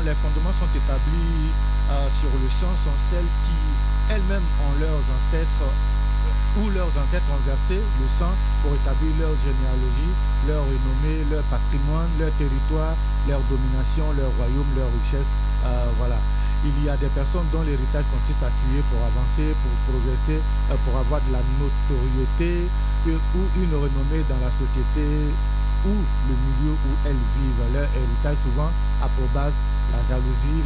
les fondements sont établis sur le sang sont celles qui elles-mêmes ont leurs ancêtres ou leurs ancêtres ont versé le sang pour établir leur généalogie, leur renommée, leur patrimoine, leur territoire, leur domination, leur royaume, leur richesse. Voilà. Il y a des personnes dont l'héritage consiste à tuer pour avancer, pour progresser, pour avoir de la notoriété ou une renommée dans la société ou le milieu où elles vivent. Leur héritage souvent a pour base la jalousie,